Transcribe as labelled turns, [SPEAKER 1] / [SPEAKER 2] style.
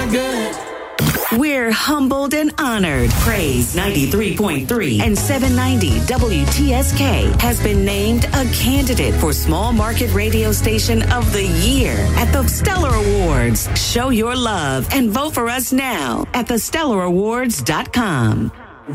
[SPEAKER 1] so good.
[SPEAKER 2] We're humbled and honored. Praise 93.3 and 790 WTSK has been named a candidate for Small Market Radio Station of the Year at the Stellar Awards. Show your love and vote for us now at thestellarawards.com.